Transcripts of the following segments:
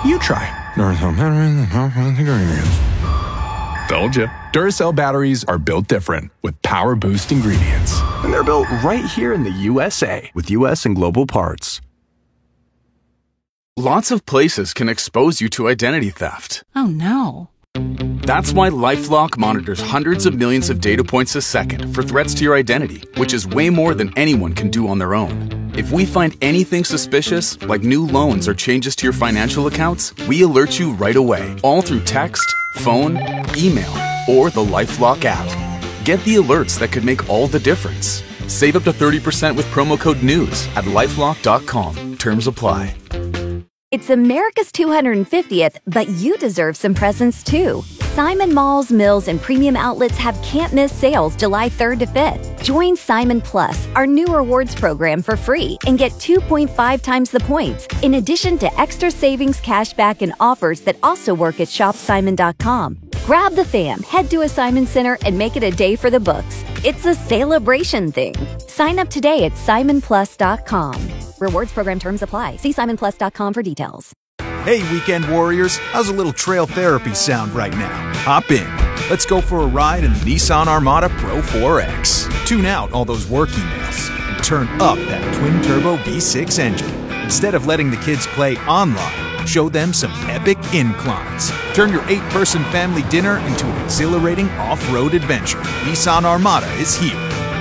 You try. Duracell batteries, ingredients. Told you. Duracell batteries are built different with power boost ingredients. And they're built right here in the USA with US and global parts. Lots of places can expose you to identity theft. Oh no. That's why LifeLock monitors hundreds of millions of data points a second for threats to your identity, which is way more than anyone can do on their own. If we find anything suspicious, like new loans or changes to your financial accounts, we alert you right away, all through text, phone, email, or the LifeLock app. Get the alerts that could make all the difference. Save up to 30% with promo code NEWS at LifeLock.com. Terms apply. It's America's 250th, but you deserve some presents too. Simon Malls, Mills, and Premium Outlets have can't-miss sales July 3rd to 5th. Join Simon Plus, our new rewards program, for free and get 2.5 times the points, in addition to extra savings, cashback, and offers that also work at shopsimon.com. Grab the fam, head to a Simon Center, and make it a day for the books. It's a celebration thing. Sign up today at simonplus.com. Rewards program terms apply. See simonplus.com for details. Hey, weekend warriors, how's a little trail therapy sound right now? Hop in. Let's go for a ride in the Nissan Armada Pro 4X. Tune out all those work emails and turn up that twin-turbo V6 engine. Instead of letting the kids play online, show them some epic inclines. Turn your 8-person family dinner into an exhilarating off-road adventure. Nissan Armada is here.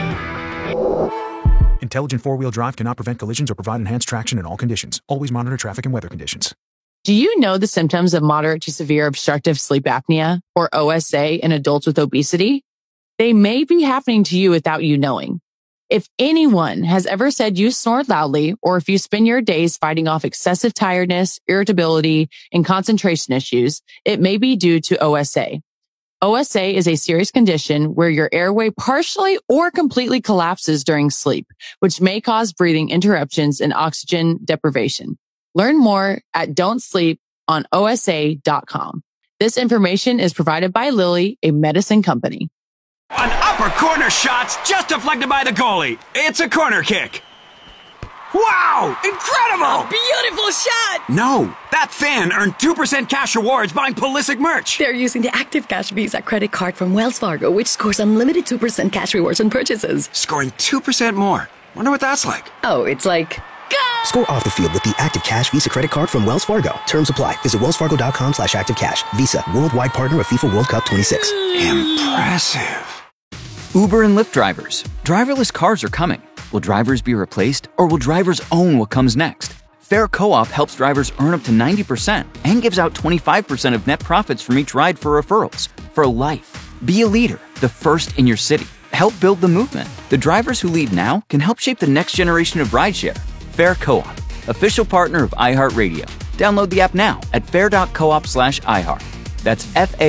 Intelligent four-wheel drive cannot prevent collisions or provide enhanced traction in all conditions. Always monitor traffic and weather conditions. Do you know the symptoms of moderate to severe obstructive sleep apnea, or OSA, in adults with obesity? They may be happening to you without you knowing. If anyone has ever said you snore loudly, or if you spend your days fighting off excessive tiredness, irritability, and concentration issues, it may be due to OSA. OSA is a serious condition where your airway partially or completely collapses during sleep, which may cause breathing interruptions and oxygen deprivation. Learn more at don'tsleeponosa.com. This information is provided by Lilly, a medicine company. An upper corner shot's just deflected by the goalie. It's a corner kick. Wow! Incredible! A beautiful shot! No, that fan earned 2% cash rewards buying Pulisic merch. They're using the Active Cash Visa credit card from Wells Fargo, which scores unlimited 2% cash rewards on purchases. Scoring 2% more. Wonder what that's like. Oh, it's like... Go! Score off the field with the Active Cash Visa credit card from Wells Fargo. Terms apply. Visit wellsfargo.com/activecash. Visa, worldwide partner of FIFA World Cup 26. Impressive. Uber and Lyft drivers. Driverless cars are coming. Will drivers be replaced, or will drivers own what comes next? Fair Co-op helps drivers earn up to 90% and gives out 25% of net profits from each ride for referrals. For life. Be a leader, the first in your city. Help build the movement. The drivers who lead now can help shape the next generation of rideshare. Fair Co-op, official partner of iHeartRadio. Download the app now at fair.coop/iHeart. That's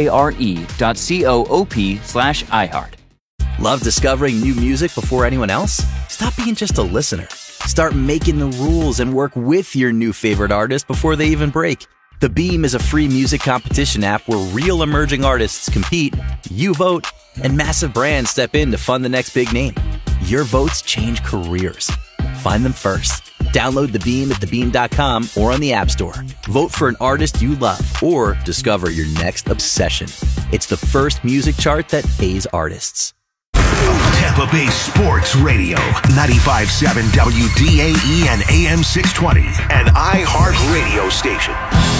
FARE.coop/iHeart. Love discovering new music before anyone else? Stop being just a listener. Start making the rules and work with your new favorite artist before they even break. The Beam is a free music competition app where real emerging artists compete, you vote, and massive brands step in to fund the next big name. Your votes change careers. Find them first. Download The Beam at thebeam.com or on the App Store. Vote for an artist you love or discover your next obsession. It's the first music chart that pays artists. Tampa Bay Sports Radio, 95.7 WDAE and AM 620, an iHeart radio station.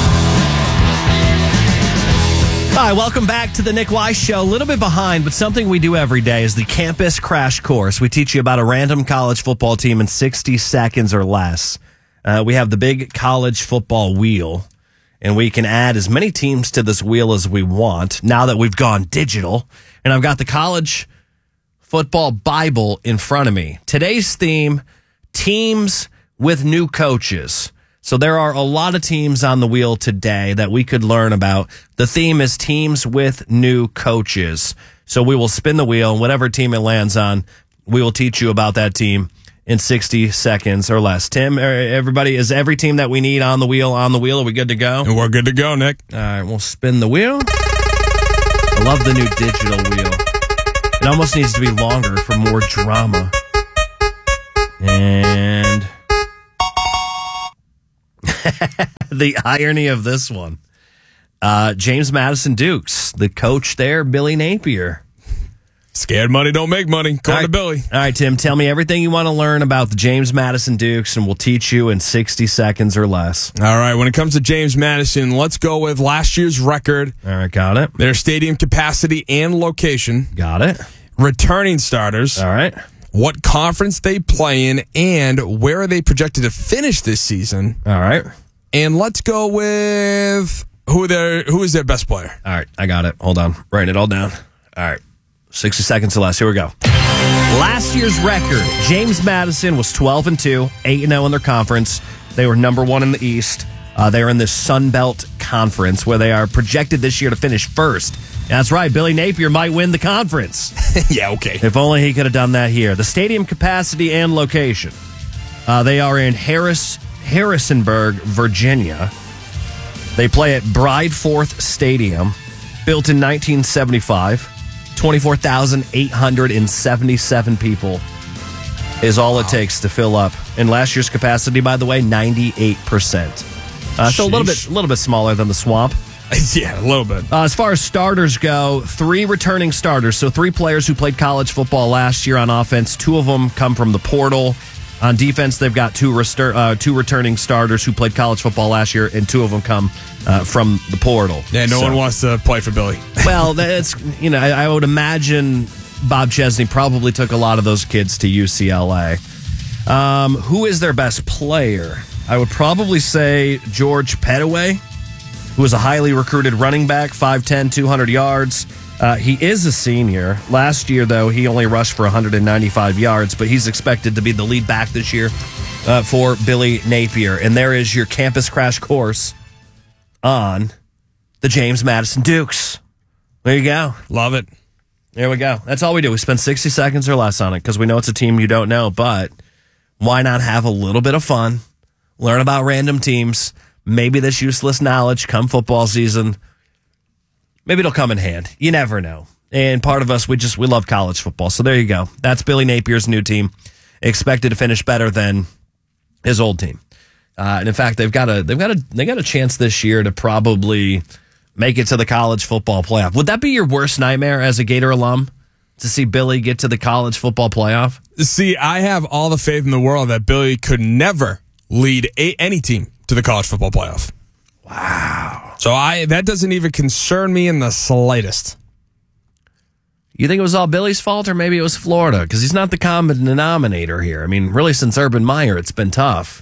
Hi, welcome back to the Nick Weiss Show. A little bit behind, but something we do every day is the Campus Crash Course. We teach you about a random college football team in 60 seconds or less. We have the big college football wheel, and we can add as many teams to this wheel as we want now that we've gone digital. And I've got the college football Bible in front of me. Today's theme, teams with new coaches. So there are a lot of teams on the wheel today that we could learn about. The theme is teams with new coaches. So we will spin the wheel, and whatever team it lands on, we will teach you about that team in 60 seconds or less. Tim, everybody, is every team that we need on the wheel? Are we good to go? We're good to go, Nick. All right, we'll spin the wheel. I love the new digital wheel. It almost needs to be longer for more drama. And The irony of this one. James Madison Dukes, the coach there, Billy Napier. Scared money don't make money. According to Billy. All right, Tim, tell me everything you want to learn about the James Madison Dukes, and we'll teach you in 60 seconds or less. All right, when it comes to James Madison, let's go with last year's record. All right, got it. Their stadium capacity and location. Got it. Returning starters. All right. What conference they play in, and where are they projected to finish this season. All right. And let's go with who is their best player. All right, I got it. Hold on. Writing it all down. All right. 60 seconds or less. Here we go. Last year's record, James Madison was 12-2, 8-0 in their conference. They were number 1 in the East. They are in the Sun Belt Conference, where they are projected this year to finish first. That's right. Billy Napier might win the conference. Yeah, okay. If only he could have done that here. The stadium capacity and location. They are in Harrisonburg, Virginia. They play at Bridgeforth Stadium, built in 1975. 24,877 people is all it takes to fill up. And last year's capacity, by the way, 98%. So a little bit smaller than the Swamp. Yeah, a little bit. As far as starters go, 3 returning starters. So 3 players who played college football last year on offense. 2 of them come from the portal. On defense, they've got 2 returning starters who played college football last year, and 2 of them come from the portal. Yeah, no one wants to play for Billy. Well, that's I would imagine Bob Chesney probably took a lot of those kids to UCLA. Who is their best player? I would probably say George Pettaway, who is a highly recruited running back, 5'10", 200 yards. He is a senior. Last year, though, he only rushed for 195 yards, but he's expected to be the lead back this year for Billy Napier. And there is your campus crash course on the James Madison Dukes. There you go. Love it. There we go. That's all we do. We spend 60 seconds or less on it because we know it's a team you don't know, but why not have a little bit of fun, learn about random teams, maybe this useless knowledge come football season. Maybe it'll come in hand. You never know. And part of us, we love college football. So there you go. That's Billy Napier's new team, expected to finish better than his old team. And in fact, they got a chance this year to probably make it to the college football playoff. Would that be your worst nightmare as a Gator alum, to see Billy get to the college football playoff? See, I have all the faith in the world that Billy could never lead any team to the college football playoff. Wow. So that doesn't even concern me in the slightest. You think it was all Billy's fault, or maybe it was Florida? Because he's not the common denominator here. I mean, really, since Urban Meyer, it's been tough.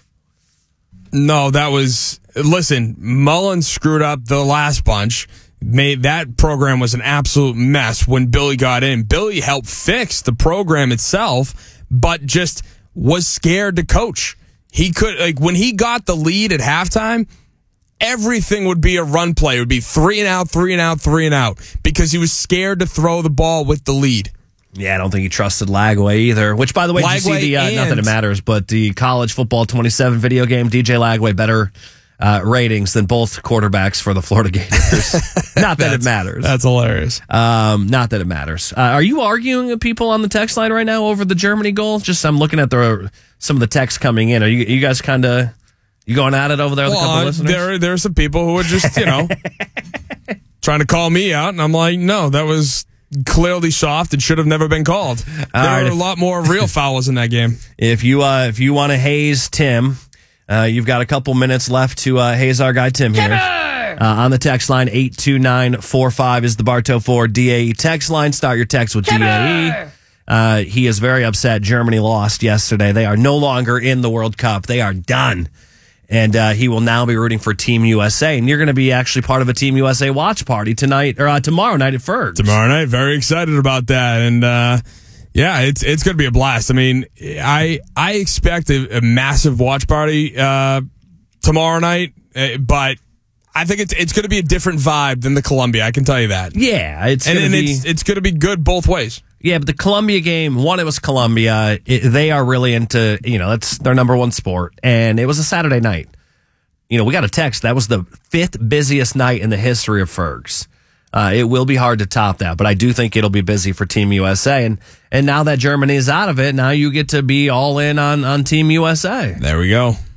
No, listen, Mullen screwed up the last bunch. That program was an absolute mess when Billy got in. Billy helped fix the program itself, but just was scared to coach. He could, when he got the lead at halftime, everything would be a run play. It would be 3 and out, 3 and out, 3 and out, because he was scared to throw the ball with the lead. Yeah, I don't think he trusted Lagway either. Which, by the way, did you see not that it matters, but the college football 27 video game, DJ Lagway, better ratings than both quarterbacks for the Florida Gators. Not that it matters. That's hilarious. Not that it matters. Are you arguing with people on the text line right now over the Germany goal? Just I'm looking at some of the texts coming in. Are you guys kind of going at it over there with a couple listeners? There are some people who are just trying to call me out, and I'm like, no, that was clearly soft and should have never been called. There were a lot more real fouls in that game. If you want to haze Tim, you've got a couple minutes left to haze our guy Tim here. On the text line, 82945 is the Bartow 4 DAE text line. Start your text with DAE. He is very upset. Germany lost yesterday. They are no longer in the World Cup. They are done. And he will now be rooting for Team USA. And you're going to be actually part of a Team USA watch party tonight or tomorrow night at Ferg's. Tomorrow night. Very excited about that. And yeah, it's going to be a blast. I mean, I expect a massive watch party tomorrow night, but I think it's going to be a different vibe than the Columbia. I can tell you that. Yeah, it's going to be good both ways. Yeah, but the Columbia game, it was Columbia. They are really into, that's their number one sport. And it was a Saturday night. We got a text. That was the 5th busiest night in the history of Ferg's. It will be hard to top that, but I do think it'll be busy for Team USA. And now that Germany is out of it, now you get to be all in on Team USA. There we go.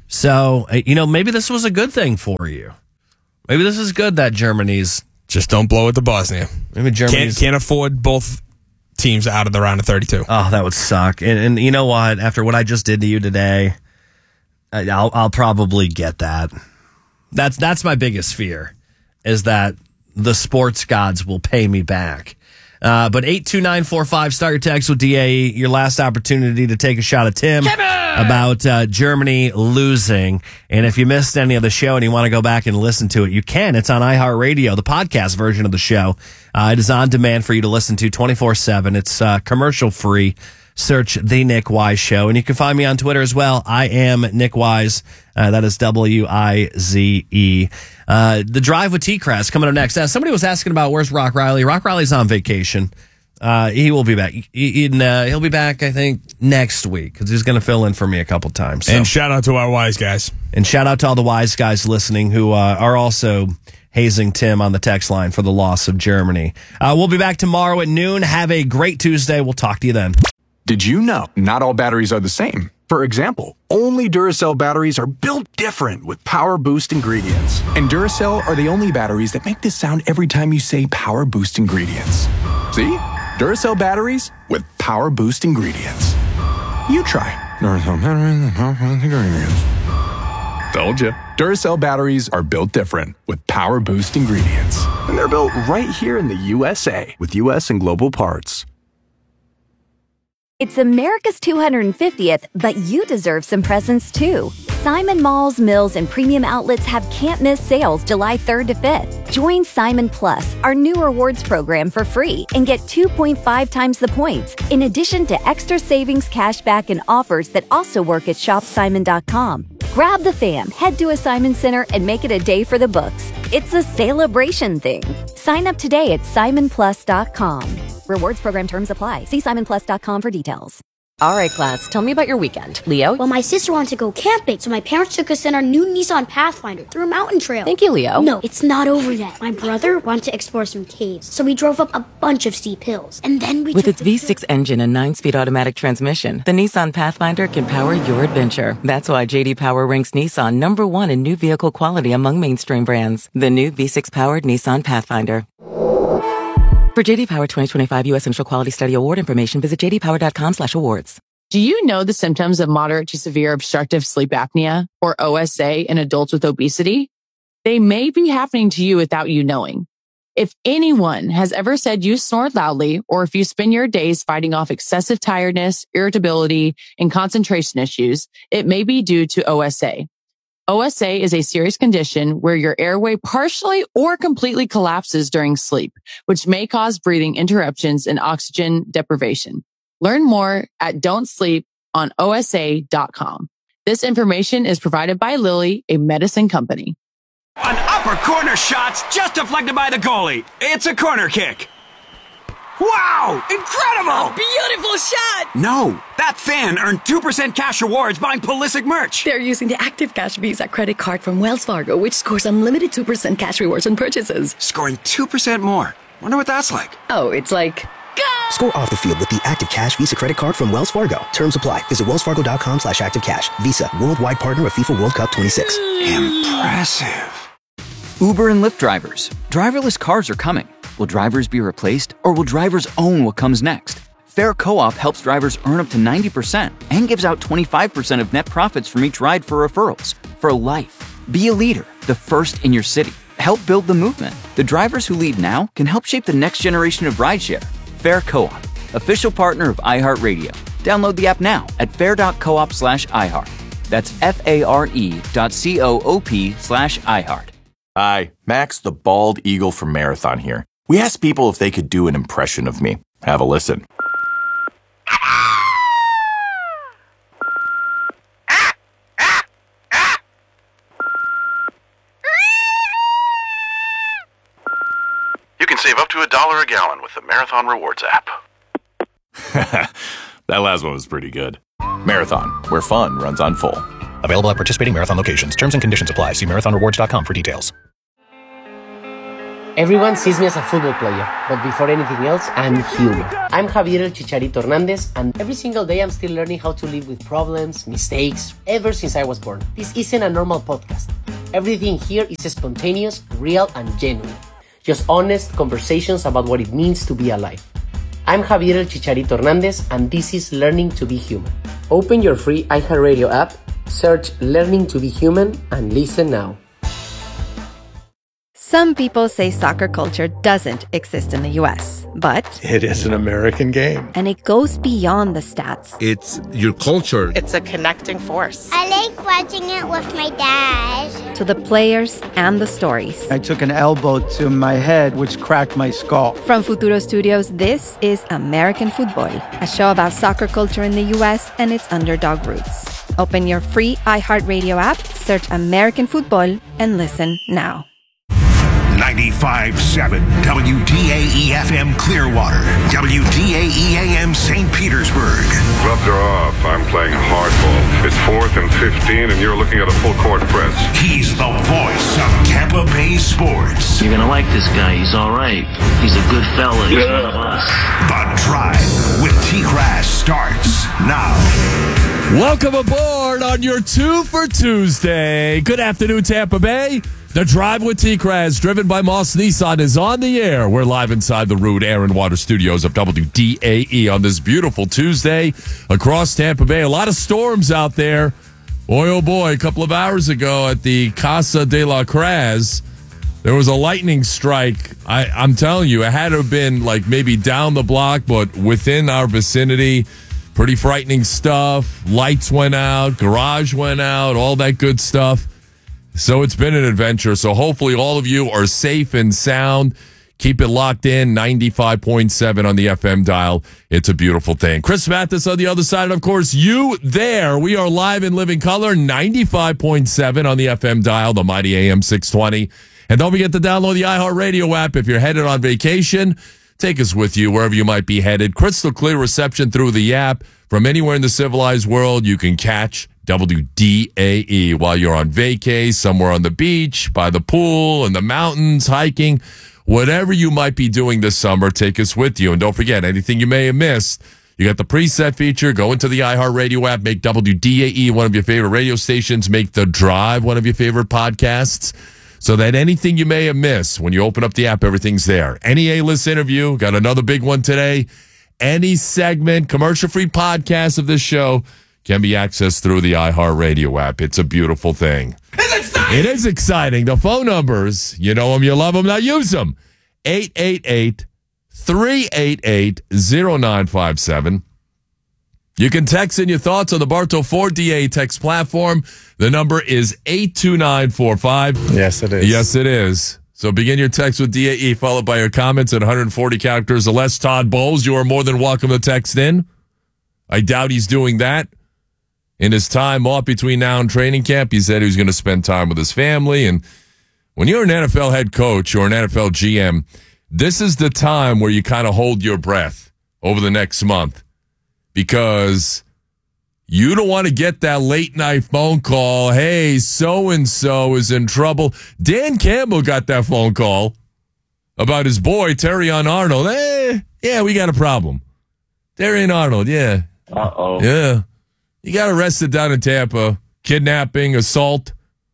So, maybe this was a good thing for you. Maybe this is good that Germany's... Just don't blow it to Bosnia. Maybe Germany's... Can't afford both teams out of the round of 32. Oh, that would suck. And you know what? After what I just did to you today, I'll probably get that. That's my biggest fear, is that the sports gods will pay me back. But 82945, start your text with DAE. Your last opportunity to take a shot at Tim about Germany losing. And if you missed any of the show and you want to go back and listen to it, you can. It's on iHeartRadio, the podcast version of the show. It is on demand for you to listen to 24/7. It's commercial free. Search The Nick Wise Show. And you can find me on Twitter as well. I am Nick Wise. That is Wize. The Drive with T-Crass coming up next. Somebody was asking about where's Rock Riley. Rock Riley's on vacation. He will be back. He'll be back, I think, next week, because he's going to fill in for me a couple times. So. And shout out to our wise guys. And shout out to all the wise guys listening who are also hazing Tim on the text line for the loss of Germany. We'll be back tomorrow at noon. Have a great Tuesday. We'll talk to you then. Did you know not all batteries are the same? For example, only Duracell batteries are built different with Power Boost ingredients. And Duracell are the only batteries that make this sound every time you say Power Boost ingredients. See? Duracell batteries with Power Boost ingredients. You try. Duracell batteries with Power Boost ingredients. Told you. Duracell batteries are built different with Power Boost ingredients. And they're built right here in the USA with US and global parts. It's America's 250th, but you deserve some presents too. Simon Malls, Mills, and Premium Outlets have can't-miss sales July 3rd to 5th. Join Simon Plus, our new rewards program, for free and get 2.5 times the points, in addition to extra savings, cashback, and offers that also work at shopsimon.com. Grab the fam, head to a Simon Center, and make it a day for the books. It's a celebration thing. Sign up today at simonplus.com. Rewards program terms apply. See simonplus.com for details. All right, class, tell me about your weekend. Leo? Well, my sister wanted to go camping, so my parents took us in our new Nissan Pathfinder through a mountain trail. Thank you, Leo. No, it's not over yet. My brother wanted to explore some caves, so we drove up a bunch of steep hills. And then we With its V6 engine and 9-speed automatic transmission, the Nissan Pathfinder can power your adventure. That's why J.D. Power ranks Nissan #1 in new vehicle quality among mainstream brands. The new V6-powered Nissan Pathfinder. For J.D. Power 2025 U.S. Initial Quality Study Award information, visit jdpower.com/awards. Do you know the symptoms of moderate to severe obstructive sleep apnea, or OSA, in adults with obesity? They may be happening to you without you knowing. If anyone has ever said you snore loudly, or if you spend your days fighting off excessive tiredness, irritability, and concentration issues, it may be due to OSA. OSA is a serious condition where your airway partially or completely collapses during sleep, which may cause breathing interruptions and oxygen deprivation. Learn more at don'tsleeponosa.com. This information is provided by Lilly, a medicine company. An upper corner shot's just deflected by the goalie. It's a corner kick. Wow! Incredible! Beautiful shot! No, that fan earned 2% cash rewards buying Pulisic merch. They're using the Active Cash Visa credit card from Wells Fargo, which scores unlimited 2% cash rewards on purchases. Scoring 2% more. Wonder what that's like. Oh, it's like... Go! Score off the field with the Active Cash Visa credit card from Wells Fargo. Terms apply. Visit wellsfargo.com/activecash. Visa, worldwide partner of FIFA World Cup 26. Impressive. Uber and Lyft drivers. Driverless cars are coming. Will drivers be replaced, or will drivers own what comes next? Fair Co-op helps drivers earn up to 90% and gives out 25% of net profits from each ride for referrals. For life. Be a leader, the first in your city. Help build the movement. The drivers who lead now can help shape the next generation of rideshare. Fair Co-op, official partner of iHeartRadio. Download the app now at fair.coop/iHeart. That's FARE.coop/iHeart. Hi, Max the Bald Eagle from Marathon here. We asked people if they could do an impression of me. Have a listen. You can save up to $1 a gallon with the Marathon Rewards app. That last one was pretty good. Marathon, where fun runs on full. Available at participating Marathon locations. Terms and conditions apply. See marathonrewards.com for details. Everyone sees me as a football player, but before anything else, I'm human. I'm Javier El Chicharito Hernandez, and every single day I'm still learning how to live with problems, mistakes, ever since I was born. This isn't a normal podcast. Everything here is spontaneous, real, and genuine. Just honest conversations about what it means to be alive. I'm Javier El Chicharito Hernandez, and this is Learning to be Human. Open your free iHeartRadio app, search Learning to be Human, and listen now. Some people say soccer culture doesn't exist in the U.S., but it is an American game. And it goes beyond the stats. It's your culture. It's a connecting force. I like watching it with my dad. To the players and the stories. I took an elbow to my head, which cracked my skull. From Futuro Studios, this is American Football, a show about soccer culture in the U.S. and its underdog roots. Open your free iHeartRadio app, search American Football, and listen now. 95.7 WDAE-FM Clearwater, WDAE-AM St. Petersburg. Gloves are off. I'm playing hardball. It's 4th and 15, and you're looking at a full-court press. He's the voice of Tampa Bay sports. You're going to like this guy. He's all right. He's a good fella. He's one of us. The Drive with T-Crash starts now. Welcome aboard on your 2 for Tuesday. Good afternoon, Tampa Bay. The Drive with T-Kraz, driven by Moss Nissan, is on the air. We're live inside the Root Air and Water Studios of WDAE on this beautiful Tuesday across Tampa Bay. A lot of storms out there. Boy, oh boy, a couple of hours ago at the Casa de la Kraz, there was a lightning strike. I'm telling you, it had to have been like maybe down the block, but within our vicinity. Pretty frightening stuff. Lights went out, garage went out, all that good stuff. So it's been an adventure. So hopefully all of you are safe and sound. Keep it locked in, 95.7 on the FM dial. It's a beautiful thing. Chris Mathis on the other side. And of course, you there. We are live in living color, 95.7 on the FM dial, the mighty AM 620. And don't forget to download the iHeartRadio app if you're headed on vacation. Take us with you wherever you might be headed. Crystal clear reception through the app. From anywhere in the civilized world, you can catch WDAE while you're on vacay, somewhere on the beach, by the pool, in the mountains, hiking. Whatever you might be doing this summer, take us with you. And don't forget, anything you may have missed, you got the preset feature. Go into the iHeartRadio app. Make WDAE one of your favorite radio stations. Make The Drive one of your favorite podcasts. So that anything you may have missed, when you open up the app, everything's there. Any A-list interview, got another big one today. Any segment, commercial-free podcast of this show can be accessed through the iHeartRadio app. It's a beautiful thing. It's exciting! It is exciting. The phone numbers, you know them, you love them, now use them. 888-388-0957. You can text in your thoughts on the Bartow Ford DA text platform. The number is 82945. Yes, it is. Yes, it is. So begin your text with DAE, followed by your comments at 140 characters or less. Todd Bowles, you are more than welcome to text in. I doubt he's doing that. In his time off between now and training camp, he said he was going to spend time with his family. And when you're an NFL head coach or an NFL GM, this is the time where you kind of hold your breath over the next month. Because you don't want to get that late night phone call. Hey, so-and-so is in trouble. Dan Campbell got that phone call about his boy, Terrion Arnold. Yeah, we got a problem. Terrion Arnold, yeah. Uh-oh. Yeah. He got arrested down in Tampa. Kidnapping, assault.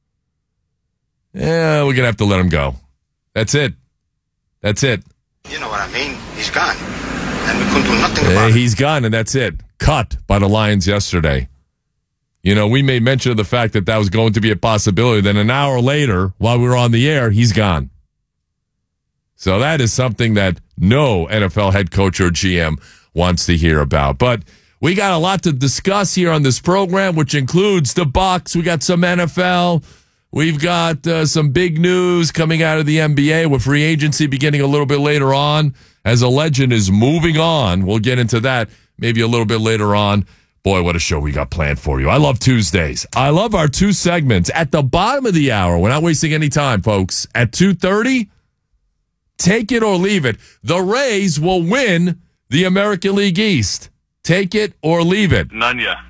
Yeah, we're going to have to let him go. That's it. That's it. You know what I mean? He's gone. And we couldn't do nothing about it. He's gone, and that's it. Cut by the Lions yesterday. You know, we made mention of the fact that that was going to be a possibility. Then an hour later, while we were on the air, he's gone. So that is something that no NFL head coach or GM wants to hear about. But we got a lot to discuss here on this program, which includes the Bucs. We got some NFL. We've got some big news coming out of the NBA with free agency beginning a little bit later on as a legend is moving on. We'll get into that maybe a little bit later on. Boy, what a show we got planned for you. I love Tuesdays. I love our two segments. At the bottom of the hour, we're not wasting any time, folks. At 2:30, take it or leave it. The Rays will win the American League East. Take it or leave it. None ya.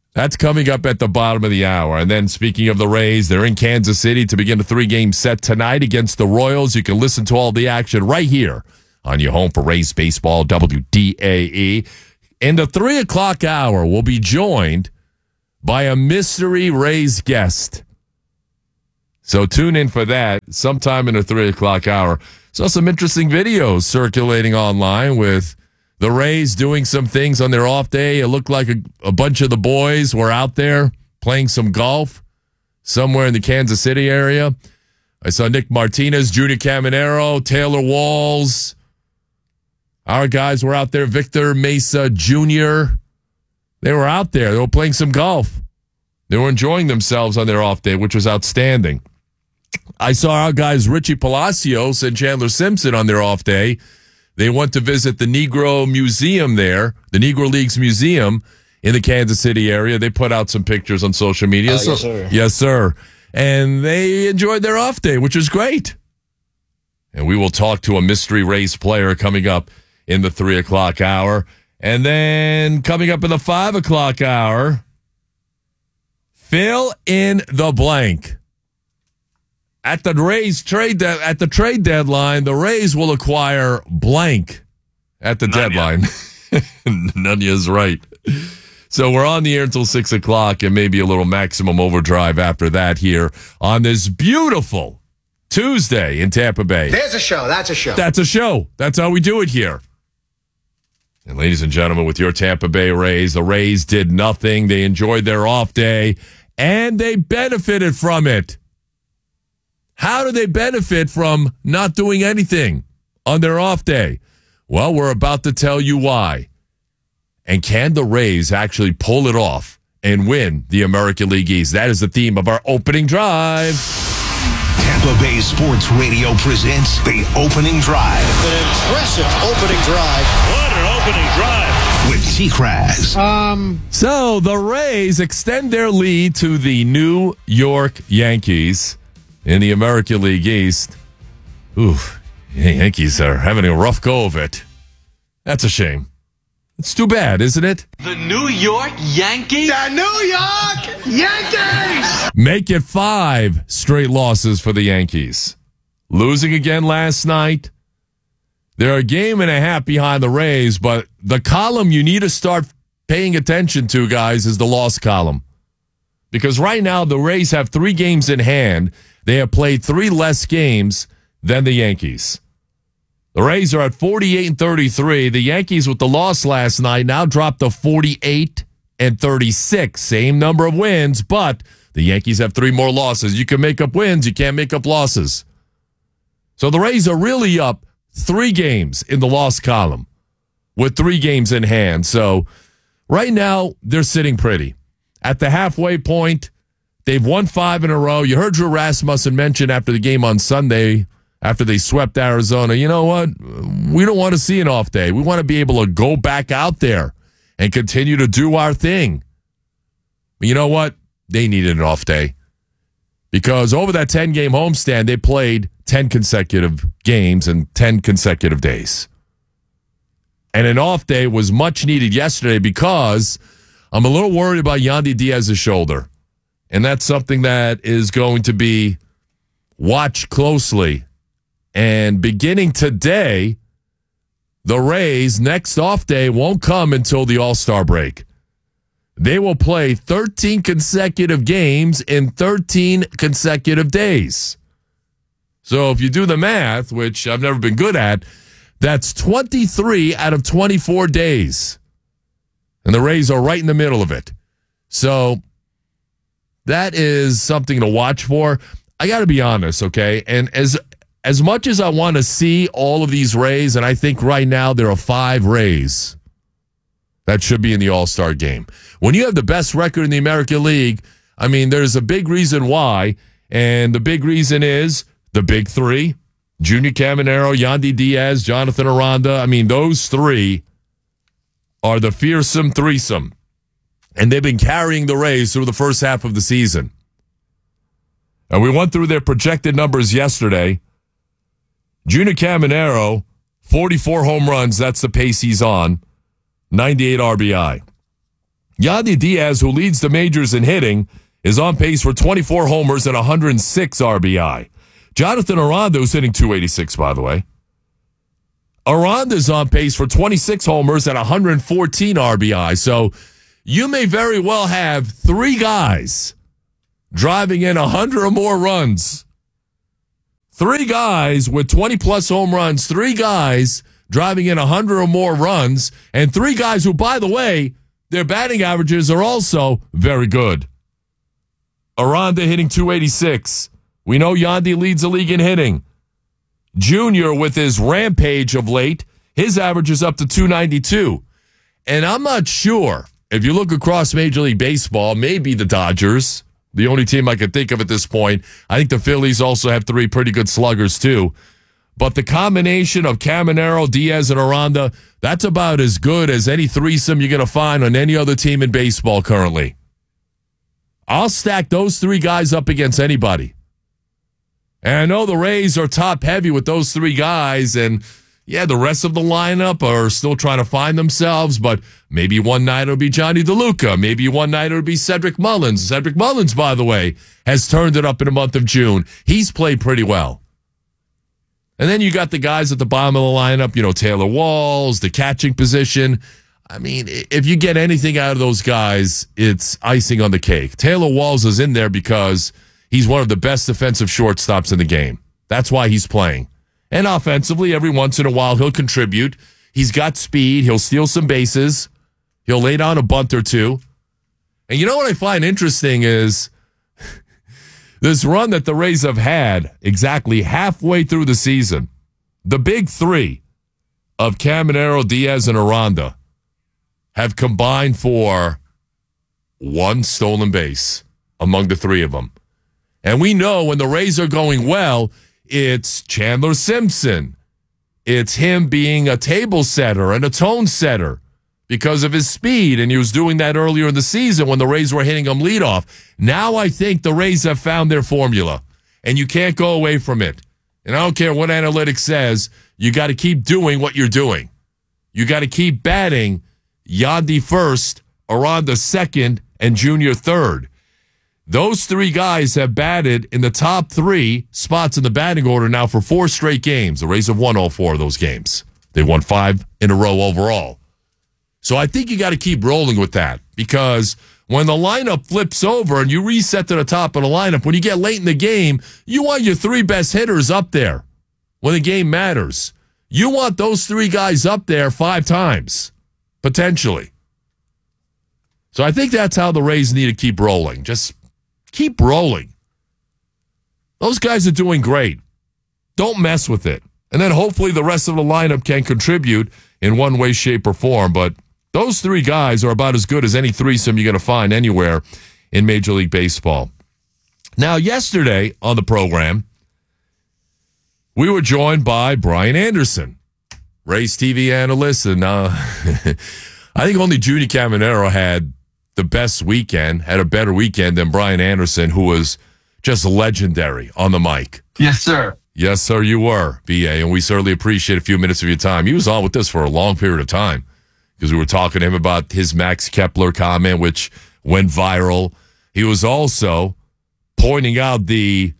That's coming up at the bottom of the hour. And then speaking of the Rays, they're in Kansas City to begin a 3-game set tonight against the Royals. You can listen to all the action right here on your home for Rays baseball, WDAE. In the 3 o'clock hour, we'll be joined by a mystery Rays guest. So tune in for that sometime in the 3 o'clock hour. Saw some interesting videos circulating online with the Rays doing some things on their off day. It looked like a bunch of the boys were out there playing some golf somewhere in the Kansas City area. I saw Nick Martinez, Junior Caminero, Taylor Walls. Our guys were out there. Victor Mesa Jr. They were out there. They were playing some golf. They were enjoying themselves on their off day, which was outstanding. I saw our guys Richie Palacios and Chandler Simpson on their off day. They went to visit the Negro Museum there, the Negro Leagues Museum in the Kansas City area. They put out some pictures on social media. Yes, sir. Yes, sir. And they enjoyed their off day, which was great. And we will talk to a mystery Rays player coming up in the 3 o'clock hour. And then coming up in the 5 o'clock hour, fill in the blank. At the Rays trade deadline, the Rays will acquire blank at the deadline. Nunya's right. So we're on the air until 6 o'clock and maybe a little maximum overdrive after that here on this beautiful Tuesday in Tampa Bay. There's a show. That's a show. That's a show. That's how we do it here. And ladies and gentlemen, with your Tampa Bay Rays, the Rays did nothing. They enjoyed their off day and they benefited from it. How do they benefit from not doing anything on their off day? Well, we're about to tell you why. And can the Rays actually pull it off and win the American League East? That is the theme of our opening drive. Tampa Bay Sports Radio presents the opening drive. An impressive opening drive. What an opening drive. With T-Kraz. So the Rays extend their lead to the New York Yankees in the American League East. Oof, Yankees are having a rough go of it. That's a shame. It's too bad, isn't it? The New York Yankees? The New York Yankees! Make it 5 straight losses for the Yankees. Losing again last night. They're a game and a half behind the Rays, but the column you need to start paying attention to, guys, is the loss column. Because right now, the Rays have 3 games in hand. They have played 3 less games than the Yankees. The Rays are at 48-33. The Yankees, with the loss last night, now dropped to 48-36. Same number of wins, but the Yankees have 3 more losses. You can make up wins. You can't make up losses. So the Rays are really up 3 games in the loss column with 3 games in hand. So right now, they're sitting pretty. At the halfway point, they've won 5 in a row. You heard Drew Rasmussen mention after the game on Sunday, after they swept Arizona, you know what? We don't want to see an off day. We want to be able to go back out there and continue to do our thing. But you know what? They needed an off day. Because over that 10-game homestand, they played 10 consecutive games and 10 consecutive days. And an off day was much needed yesterday because I'm a little worried about Yandy Diaz's shoulder. And that's something that is going to be watched closely. And beginning today, the Rays' next off day won't come until the All-Star break. They will play 13 consecutive games in 13 consecutive days. So if you do the math, which I've never been good at, that's 23 out of 24 days. And the Rays are right in the middle of it. So that is something to watch for. I got to be honest, okay? And as much as I want to see all of these Rays, and I think right now there are 5 Rays that should be in the All-Star game. When you have the best record in the American League, I mean, there's a big reason why, and the big reason is the big 3, Junior Caminero, Yandy Diaz, Jonathan Aranda. I mean, those 3 are the fearsome threesome, and they've been carrying the Rays through the first half of the season. And we went through their projected numbers yesterday. Junior Caminero, 44 home runs. That's the pace he's on. 98 RBI. Yandy Diaz, who leads the majors in hitting, is on pace for 24 homers and 106 RBI. Jonathan Aranda, who's hitting 286, by the way. Aranda's on pace for 26 homers and 114 RBI. So you may very well have three guys driving in 100 or more runs. Three guys with 20-plus home runs. Three guys driving in 100 or more runs. And three guys who, by the way, their batting averages are also very good. Aranda hitting 286. We know Yandy leads the league in hitting. Junior, with his rampage of late, his average is up to 292. And I'm not sure, if you look across Major League Baseball, maybe the Dodgers, the only team I can think of at this point. I think the Phillies also have three pretty good sluggers, too. But the combination of Caminero, Diaz, and Aranda, that's about as good as any threesome you're going to find on any other team in baseball currently. I'll stack those three guys up against anybody. And I know the Rays are top heavy with those three guys, and yeah, the rest of the lineup are still trying to find themselves, but maybe one night it'll be Johnny DeLuca. Maybe one night it'll be Cedric Mullins. Cedric Mullins, by the way, has turned it up in the month of June. He's played pretty well. And then you got the guys at the bottom of the lineup, you know, Taylor Walls, the catching position. I mean, if you get anything out of those guys, it's icing on the cake. Taylor Walls is in there because he's one of the best defensive shortstops in the game. That's why he's playing. And offensively, every once in a while, he'll contribute. He's got speed. He'll steal some bases. He'll lay down a bunt or two. And you know what I find interesting is this run that the Rays have had exactly halfway through the season. The big three of Caminero, Diaz, and Aranda have combined for one stolen base among the three of them. And we know when the Rays are going well, it's Chandler Simpson. It's him being a table setter and a tone setter because of his speed, and he was doing that earlier in the season when the Rays were hitting him leadoff. Now I think the Rays have found their formula, and you can't go away from it. And I don't care what analytics says, you got to keep doing what you're doing. You got to keep batting Yandy first, Aranda second, and Junior third. Those three guys have batted in the top three spots in the batting order now for 4 straight games. The Rays have won all 4 of those games. They've won 5 in a row overall. So I think you got to keep rolling with that, because when the lineup flips over and you reset to the top of the lineup, when you get late in the game, you want your 3 best hitters up there when the game matters. You want those 3 guys up there 5 times, potentially. So I think that's how the Rays need to keep rolling. Just keep rolling. Those guys are doing great. Don't mess with it. And then hopefully the rest of the lineup can contribute in one way, shape, or form. But those 3 guys are about as good as any threesome you're going to find anywhere in Major League Baseball. Now, yesterday on the program, we were joined by Brian Anderson, Rays TV analyst. And I think only Judy Caminero had the best weekend, had a better weekend than Brian Anderson, who was just legendary on the mic. Yes, sir. Yes, sir, you were, B.A., and we certainly appreciate a few minutes of your time. He was on with us for a long period of time because we were talking to him about his Max Kepler comment, which went viral. He was also pointing out the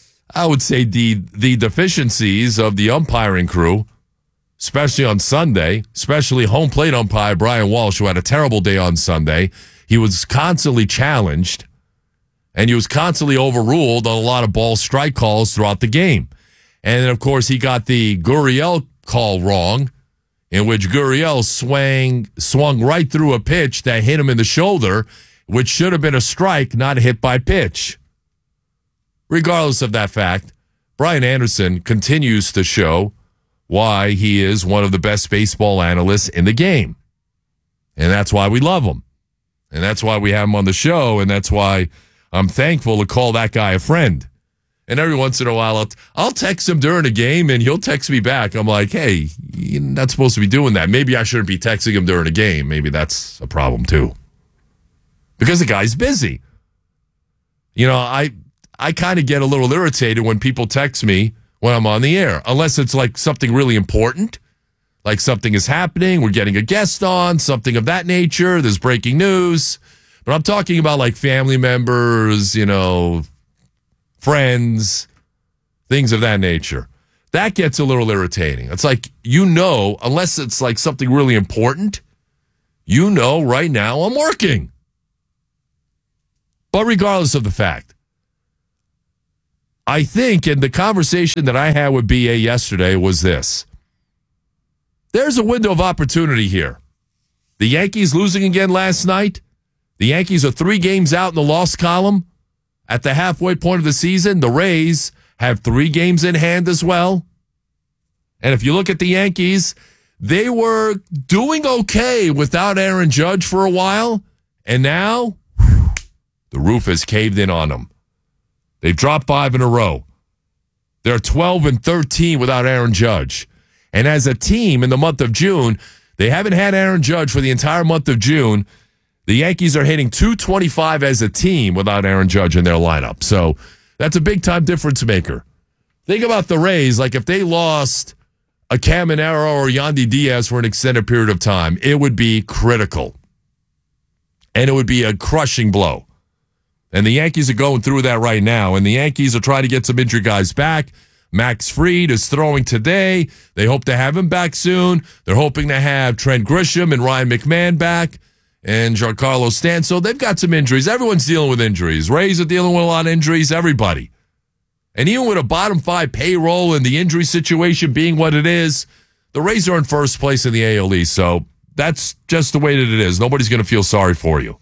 deficiencies of the umpiring crew, especially on Sunday, especially home plate umpire Brian Walsh, who had a terrible day on Sunday. He was constantly challenged, and he was constantly overruled on a lot of ball strike calls throughout the game. And then, of course, he got the Gurriel call wrong, in which Gurriel swung right through a pitch that hit him in the shoulder, which should have been a strike, not a hit by pitch. Regardless of that fact, Brian Anderson continues to show why he is one of the best baseball analysts in the game. And that's why we love him. And that's why we have him on the show, and that's why I'm thankful to call that guy a friend. And every once in a while, I'll text him during a game, and he'll text me back. I'm like, hey, you're not supposed to be doing that. Maybe I shouldn't be texting him during a game. Maybe that's a problem, too. Because the guy's busy. You know, I kind of get a little irritated when people text me when I'm on the air, unless it's like something really important. like something is happening. We're getting a guest on, something of that nature. There's breaking news. But I'm talking about like family members, friends, things of that nature. That gets a little irritating. It's like, unless it's like something really important, right now I'm working. But regardless of the fact, I think, and the conversation that I had with BA yesterday was this. There's a window of opportunity here. The Yankees losing again last night. The Yankees are 3 games out in the loss column at the halfway point of the season. The Rays have 3 games in hand as well. And if you look at the Yankees, they were doing okay without Aaron Judge for a while. And now, the roof has caved in on them. They've dropped 5 in a row. They're 12-13 without Aaron Judge. And as a team in the month of June, they haven't had Aaron Judge for the entire month of June. The Yankees are hitting .225 as a team without Aaron Judge in their lineup. So that's a big-time difference maker. Think about the Rays, like if they lost a Caminero or Yandy Diaz for an extended period of time, it would be critical. And it would be a crushing blow. And the Yankees are going through that right now. And the Yankees are trying to get some injured guys back. Max Fried is throwing today. They hope to have him back soon. They're hoping to have Trent Grisham and Ryan McMahon back and Giancarlo Stanton. So they've got some injuries. Everyone's dealing with injuries. Rays are dealing with a lot of injuries. Everybody. And even with a bottom 5 payroll and the injury situation being what it is, the Rays are in first place in the AL East. So that's just the way that it is. Nobody's going to feel sorry for you.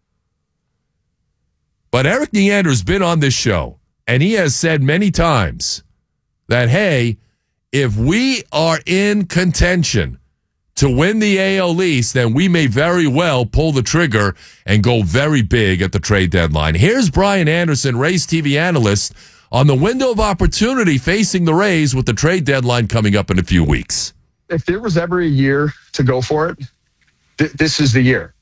But Erik Neander's been on this show, and he has said many times that, hey, if we are in contention to win the AL East, then we may very well pull the trigger and go very big at the trade deadline. Here's Brian Anderson, Rays TV analyst, on the window of opportunity facing the Rays with the trade deadline coming up in a few weeks. If there was ever a year to go for it, this is the year.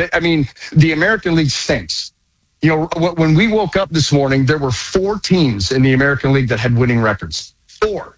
The American League stinks. When we woke up this morning, there were 4 teams in the American League that had winning records. 4.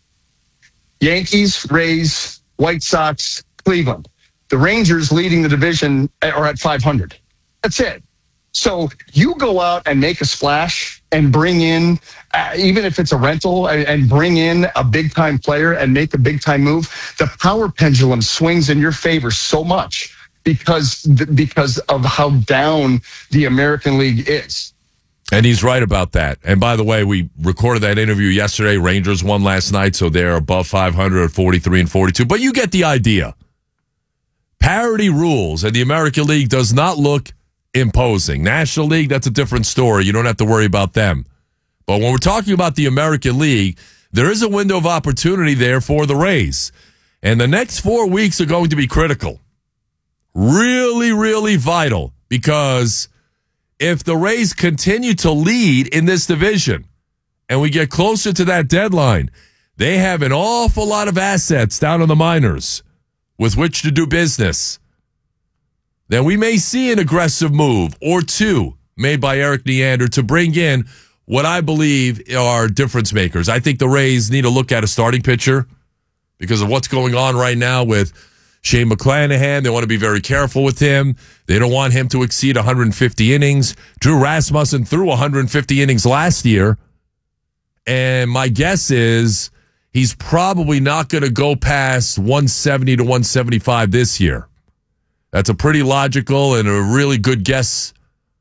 Yankees, Rays, White Sox, Cleveland. The Rangers leading the division are at 500. That's it. So you go out and make a splash and bring in, even if it's a rental, and bring in a big-time player and make a big-time move, the power pendulum swings in your favor so much because of how down the American League is. And he's right about that. And by the way, we recorded that interview yesterday. Rangers won last night, so they're above 500 at 43-42. But you get the idea. Parity rules, and the American League does not look imposing. National League, that's a different story. You don't have to worry about them. But when we're talking about the American League, there is a window of opportunity there for the Rays. And the next 4 weeks are going to be critical. Really, really vital, because if the Rays continue to lead in this division and we get closer to that deadline, they have an awful lot of assets down in the minors with which to do business. Then we may see an aggressive move or 2 made by Erik Neander to bring in what I believe are difference makers. I think the Rays need to look at a starting pitcher because of what's going on right now with Shane McClanahan. They want to be very careful with him. They don't want him to exceed 150 innings. Drew Rasmussen threw 150 innings last year. And my guess is he's probably not going to go past 170 to 175 this year. That's a pretty logical and a really good guess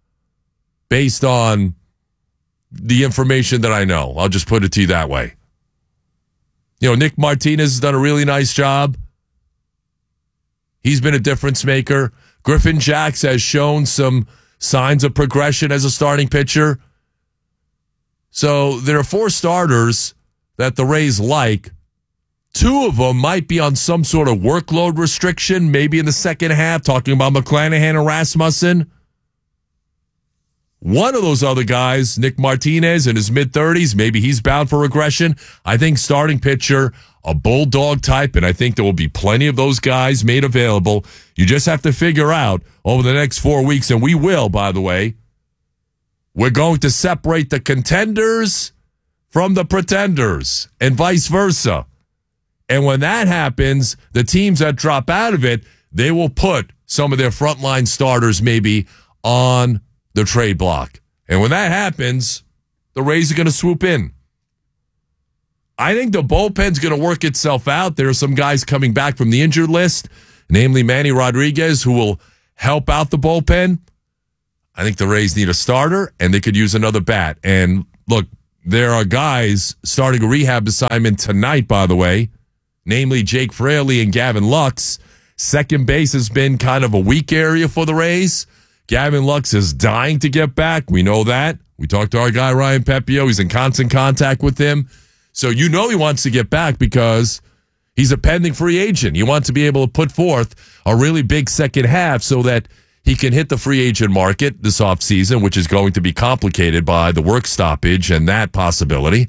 based on the information that I know. I'll just put it to you that way. Nick Martinez has done a really nice job. He's been a difference maker. Griffin Jax has shown some signs of progression as a starting pitcher. So there are 4 starters that the Rays like. 2 of them might be on some sort of workload restriction, maybe in the second half, talking about McClanahan and Rasmussen. One of those other guys, Nick Martinez, in his mid-30s, maybe he's bound for regression. I think starting pitcher, a bulldog type, and I think there will be plenty of those guys made available. You just have to figure out over the next 4 weeks, and we will, by the way, we're going to separate the contenders from the pretenders and vice versa. And when that happens, the teams that drop out of it, they will put some of their frontline starters maybe on the trade block. And when that happens, the Rays are going to swoop in. I think the bullpen's going to work itself out. There are some guys coming back from the injured list, namely Manny Rodriguez, who will help out the bullpen. I think the Rays need a starter, and they could use another bat. And look, there are guys starting a rehab assignment tonight, by the way, namely Jake Fraley and Gavin Lux. Second base has been kind of a weak area for the Rays. Gavin Lux is dying to get back. We know that. We talked to our guy, Ryan Pepio. He's in constant contact with him. So you know he wants to get back because he's a pending free agent. He wants to be able to put forth a really big second half so that he can hit the free agent market this offseason, which is going to be complicated by the work stoppage and that possibility.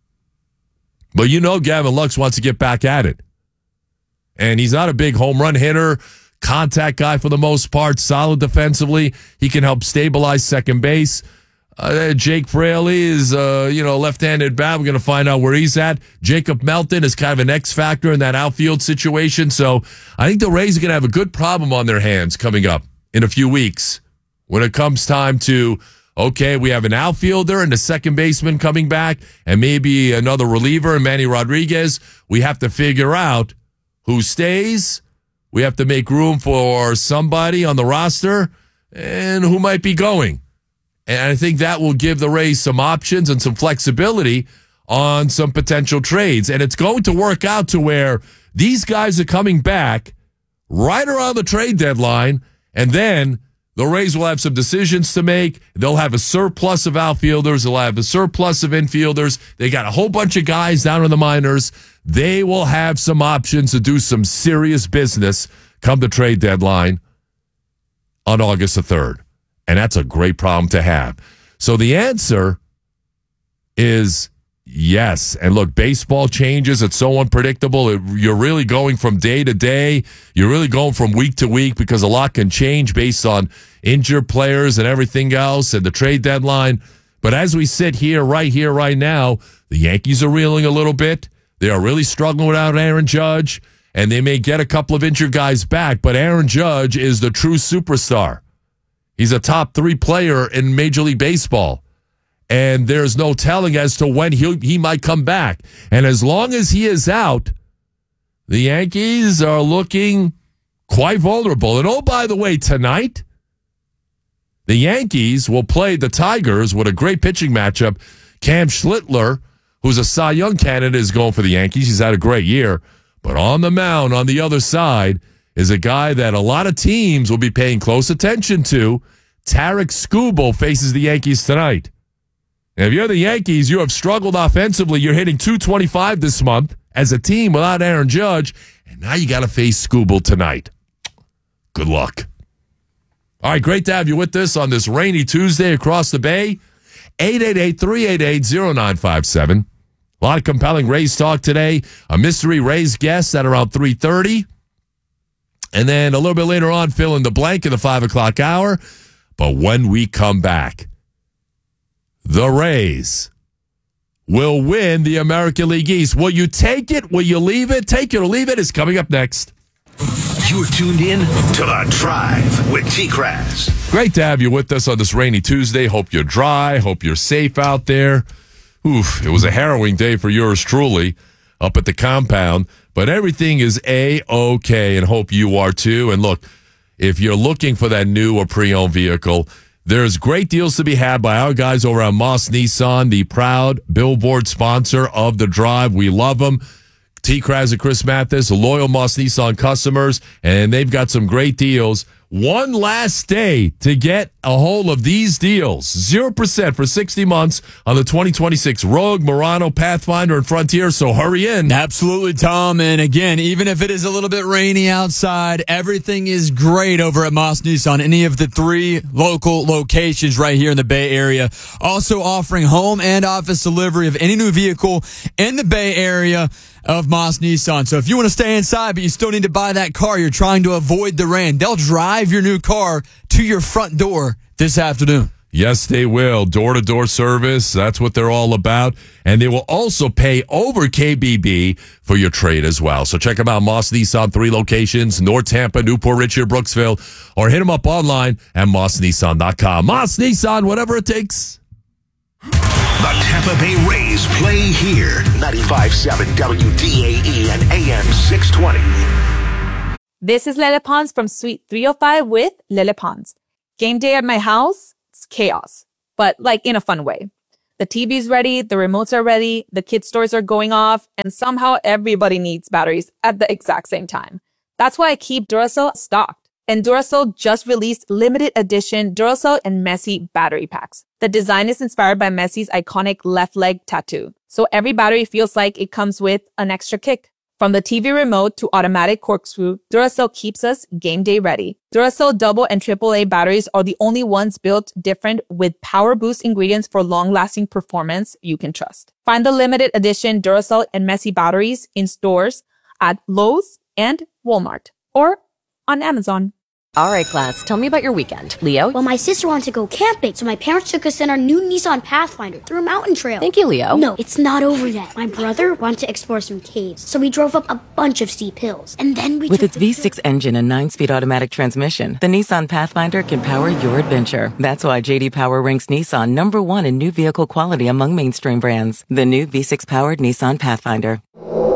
But you know Gavin Lux wants to get back at it. And he's not a big home run hitter, contact guy for the most part, solid defensively. He can help stabilize second base. Jake Fraley is, left-handed bat. We're going to find out where he's at. Jacob Melton is kind of an X factor in that outfield situation. So I think the Rays are going to have a good problem on their hands coming up in a few weeks when it comes time to, okay, we have an outfielder and a second baseman coming back and maybe another reliever and Manny Rodriguez. We have to figure out who stays. We have to make room for somebody on the roster and who might be going. And I think that will give the Rays some options and some flexibility on some potential trades. And it's going to work out to where these guys are coming back right around the trade deadline. And then the Rays will have some decisions to make. They'll have a surplus of outfielders. They'll have a surplus of infielders. They got a whole bunch of guys down in the minors. They will have some options to do some serious business come the trade deadline on August the 3rd. And that's a great problem to have. So the answer is yes. And look, baseball changes. It's so unpredictable. You're really going from day to day. You're really going from week to week because a lot can change based on injured players and everything else and the trade deadline. But as we sit here, right now, the Yankees are reeling a little bit. They are really struggling without Aaron Judge, and they may get a couple of injured guys back. But Aaron Judge is the true superstar. He's a top 3 player in Major League Baseball. And there's no telling as to when he might come back. And as long as he is out, the Yankees are looking quite vulnerable. And oh, by the way, tonight, the Yankees will play the Tigers with a great pitching matchup. Cam Schlittler, who's a Cy Young candidate, is going for the Yankees. He's had a great year. But on the mound, on the other side, is a guy that a lot of teams will be paying close attention to. Tarek Skubal faces the Yankees tonight. Now, if you're the Yankees, you have struggled offensively. You're hitting .225 this month as a team without Aaron Judge, and now you got to face Skubal tonight. Good luck. All right, great to have you with us on this rainy Tuesday across the bay. 888-388-0957. A lot of compelling Rays talk today. A mystery Rays guest at around 3:30. And then a little bit later on, fill in the blank in the 5 o'clock hour. But when we come back, the Rays will win the American League East. Will you take it? Will you leave it? Take it or leave it is coming up next. You're tuned in to The Drive with T-Kraz. Great to have you with us on this rainy Tuesday. Hope you're dry. Hope you're safe out there. Oof, it was a harrowing day for yours truly up at the compound. But everything is A-OK, and hope you are too. And look, if you're looking for that new or pre-owned vehicle, there's great deals to be had by our guys over at Moss Nissan, the proud Billboard sponsor of The Drive. We love them. T-Kraz and Chris Mathis, loyal Moss Nissan customers, and they've got some great deals. One last day to get a hold of these deals. 0% for 60 months on the 2026 Rogue, Murano, Pathfinder, and Frontier, so hurry in. Absolutely, Tom. And again, even if it is a little bit rainy outside, everything is great over at Moss Nissan. Any of the 3 local locations right here in the Bay Area. Also offering home and office delivery of any new vehicle in the Bay Area of Moss Nissan. So if you want to stay inside, but you still need to buy that car, you're trying to avoid the rain, they'll drive your new car to your front door this afternoon. Yes, they will. Door-to-door service. That's what they're all about. And they will also pay over KBB for your trade as well. So check them out. Moss Nissan, 3 locations, North Tampa, Newport Richey, Brooksville, or hit them up online at mossnissan.com. Moss Nissan, whatever it takes. The Tampa Bay Rays play here. 95.7 WDAE and AM 620. This is Lele Pons from Suite 305 with Lele Pons. Game day at my house, it's chaos, but like in a fun way. The TV's ready, the remotes are ready, the kids' toys are going off, and somehow everybody needs batteries at the exact same time. That's why I keep Duracell stocked. And Duracell just released limited edition Duracell and Messi battery packs. The design is inspired by Messi's iconic left leg tattoo. So every battery feels like it comes with an extra kick. From the TV remote to automatic corkscrew, Duracell keeps us game day ready. Duracell double and AAA batteries are the only ones built different with power boost ingredients for long-lasting performance you can trust. Find the limited edition Duracell and Messi batteries in stores at Lowe's and Walmart or on Amazon. All right, class, tell me about your weekend. Leo? Well, my sister wanted to go camping, so my parents took us in our new Nissan Pathfinder through a mountain trail. Thank you, Leo. No, it's not over yet. My brother wanted to explore some caves, so we drove up a bunch of steep hills. And then we With its V6 engine and 9-speed automatic transmission, the Nissan Pathfinder can power your adventure. That's why J.D. Power ranks Nissan #1 in new vehicle quality among mainstream brands. The new V6-powered Nissan Pathfinder.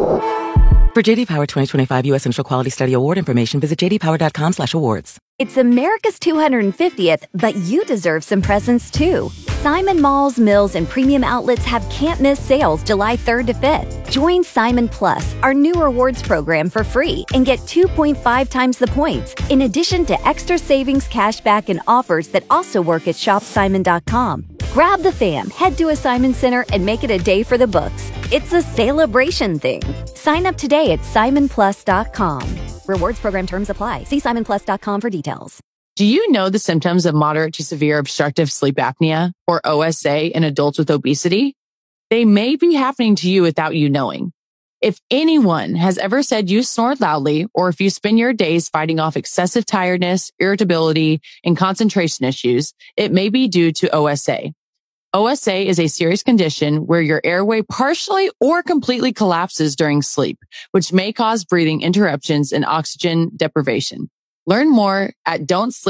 For J.D. Power 2025 U.S. Initial Quality Study Award information, visit jdpower.com/awards. It's America's 250th, but you deserve some presents too. Simon Malls, Mills, and Premium Outlets have can't-miss sales July 3rd to 5th. Join Simon Plus, our new rewards program, for free and get 2.5 times the points, in addition to extra savings, cashback, and offers that also work at shopsimon.com. Grab the fam, head to a Simon Center, and make it a day for the books. It's a celebration thing. Sign up today at simonplus.com. Rewards program terms apply. See simonplus.com for details. Do you know the symptoms of moderate to severe obstructive sleep apnea, or OSA, in adults with obesity? They may be happening to you without you knowing. If anyone has ever said you snore loudly, or if you spend your days fighting off excessive tiredness, irritability, and concentration issues, it may be due to OSA. OSA is a serious condition where your airway partially or completely collapses during sleep, which may cause breathing interruptions and oxygen deprivation. Learn more at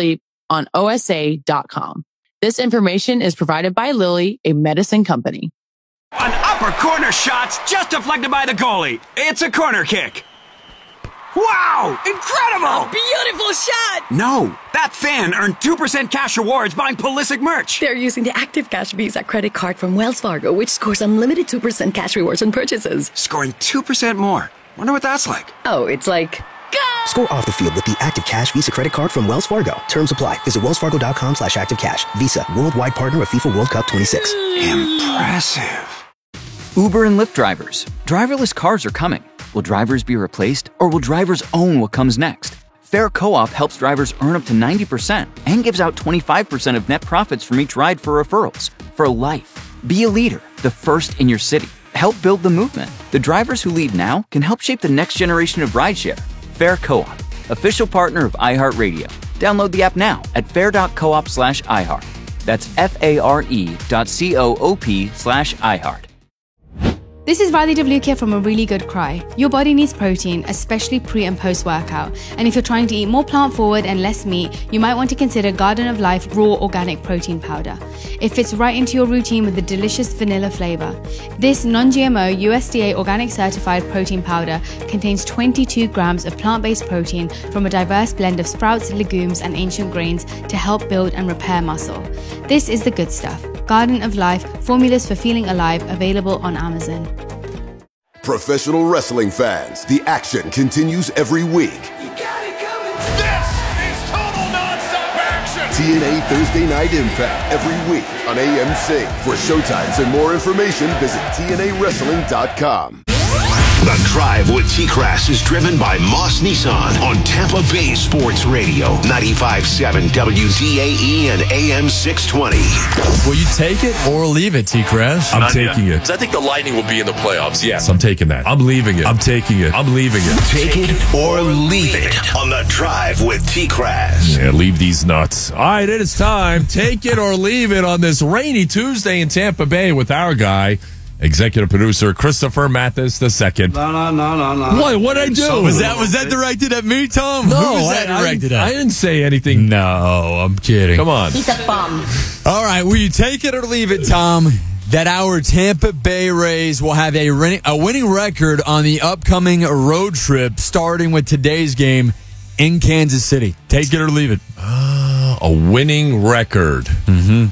don'tsleeponosa.com. This information is provided by Lilly, a medicine company. An upper corner shot's just deflected by the goalie. It's a corner kick. Wow! Incredible! Beautiful shot! No, that fan earned 2% cash rewards buying Pulisic merch. They're using the Active Cash Visa credit card from Wells Fargo, which scores unlimited 2% cash rewards on purchases. Scoring 2% more. Wonder what that's like. Oh, it's like... Score off the field with the Active Cash Visa credit card from Wells Fargo. Terms apply. Visit wellsfargo.com/activecash. Visa, worldwide partner of FIFA World Cup 26. Impressive. Uber and Lyft drivers. Driverless cars are coming. Will drivers be replaced, or will drivers own what comes next? Fair Co-op helps drivers earn up to 90% and gives out 25% of net profits from each ride for referrals. For life. Be a leader, the first in your city. Help build the movement. The drivers who lead now can help shape the next generation of rideshare. Fair Co-op, official partner of iHeartRadio. Download the app now at fair.coop/iHeart. That's FARE.coop/iHeart. This is Radhi Devlukia from A Really Good Cry. Your body needs protein, especially pre and post workout. And if you're trying to eat more plant forward and less meat, you might want to consider Garden of Life Raw Organic Protein Powder. It fits right into your routine with a delicious vanilla flavor. This non-GMO USDA organic certified protein powder contains 22 grams of plant-based protein from a diverse blend of sprouts, legumes, and ancient grains to help build and repair muscle. This is the good stuff. Garden of Life, formulas for feeling alive, available on Amazon. Professional wrestling fans, the action continues every week. This is total non-stop action! TNA Thursday Night Impact every week on AMC. For showtimes and more information, visit TNAWrestling.com. The Drive with T-Crass is driven by Moss Nissan on Tampa Bay Sports Radio, 95.7 WDAE and AM 620. Will you take it or leave it, T-Crass? I'm taking it. I think the Lightning will be in the playoffs. Yes, I'm taking that. I'm leaving it. I'm taking it. I'm leaving it. Take it or leave it on The Drive with T-Crass. Yeah, leave these nuts. All right, it is time. Take it or leave it on this rainy Tuesday in Tampa Bay with our guy, executive producer Christopher Mathis II. No. What'd I do? Was that directed at me, Tom? No, Who was that directed at? I didn't say anything. No, I'm kidding. Come on. He's a bum. All right, will you take it or leave it, Tom, that our Tampa Bay Rays will have a winning record on the upcoming road trip starting with today's game in Kansas City? Take it or leave it. A winning record. Mm-hmm.